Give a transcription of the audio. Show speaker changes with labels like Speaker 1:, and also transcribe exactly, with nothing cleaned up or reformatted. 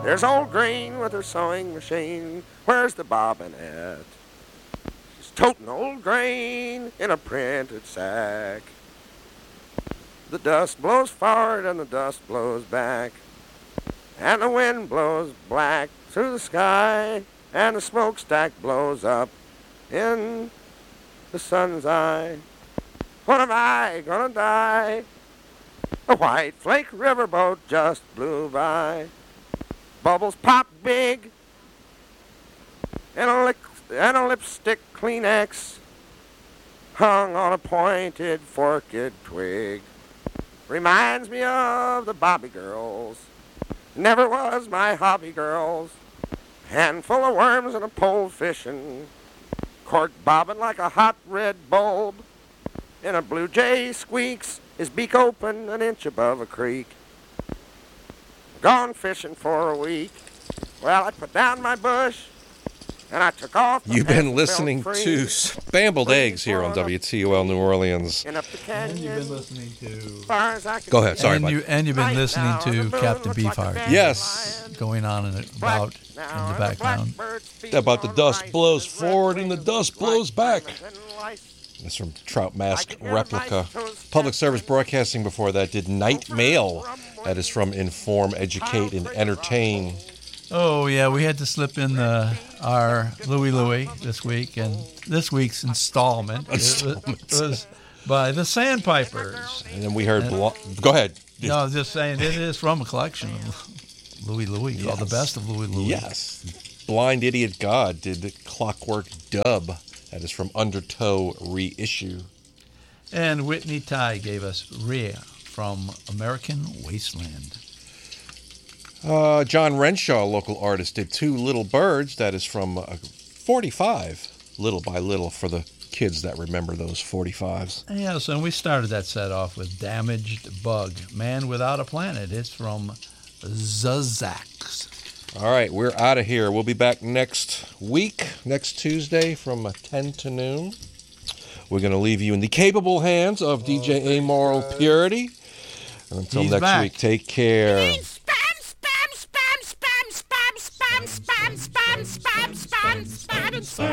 Speaker 1: There's old Green with her sewing machine. Where's the bobbin at? She's toting old grain in a printed sack. The dust blows forward and the dust blows back. And the wind blows black through the sky. And the smokestack blows up in the sun's eye. When am I gonna die? A white flake riverboat just blew by. Bubbles pop big. And a, lick, and a lipstick Kleenex hung on a pointed forked twig. Reminds me of the Bobby girls. Never was my hobby, girls. Handful of worms and a pole fishing. Cork bobbing like a hot red bulb. And a blue jay squeaks, his beak open an inch above a creek. Gone fishing for a week. Well, I put down my bush, and I took off.
Speaker 2: You've been listening to Scrambled Eggs here on W T O L New Orleans.
Speaker 3: And you've been listening to...
Speaker 2: Go ahead, sorry,
Speaker 3: and, you, and you've been listening to Captain Beefheart.
Speaker 2: Yes.
Speaker 3: Going on and about in the background.
Speaker 2: About the dust blows forward and the dust blows back. This from Trout Mask Replica. Public Service Broadcasting before that did Night Mail. That is from Inform, Educate, and Entertain.
Speaker 3: Oh, yeah, we had to slip in the, our Louie Louie this week, and this week's installment was, was by the Sandpipers.
Speaker 2: And then we heard... And, Blo- Go ahead.
Speaker 3: No, I was just saying, it is from a collection of Louie Louie, yes. Called The Best of Louie Louie.
Speaker 2: Yes. Blind Idiot God did the Clockwork Dub. That is from Undertow Reissue.
Speaker 3: And Whitney Ty gave us Rhea from American Wasteland.
Speaker 2: Uh, John Renshaw, local artist, did Two Little Birds. That is from uh, forty-five, Little by Little, for the kids that remember those forty-fives.
Speaker 3: Yes, and we started that set off with Damaged Bug, Man Without a Planet. It's from Zuzaks.
Speaker 2: All right, we're out of here. We'll be back next week, next Tuesday from ten to noon. We're going to leave you in the capable hands of D J Amoral Purity. And until
Speaker 3: He's
Speaker 2: next
Speaker 3: back.
Speaker 2: week, take care.
Speaker 4: Spam, spam, spam, spam, spam, spam, spam, spam, spam, spam, spam, spam, spam.